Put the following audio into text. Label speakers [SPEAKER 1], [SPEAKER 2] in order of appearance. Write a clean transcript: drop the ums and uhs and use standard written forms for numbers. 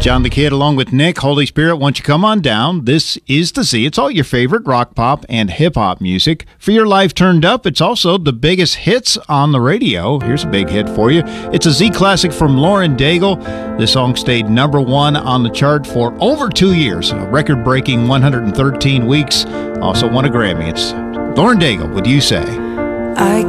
[SPEAKER 1] John the Kid along with Nick. Holy Spirit, won't you come on down? This is the Z. It's all your favorite rock, pop, and hip-hop music. For your life turned up, it's also the biggest hits on the radio. Here's a big hit for you. It's a Z classic from Lauren Daigle. This song stayed #1 on the chart for over 2 years, a record-breaking 113 weeks. Also won a Grammy. It's Lauren Daigle, Would You Say?
[SPEAKER 2] I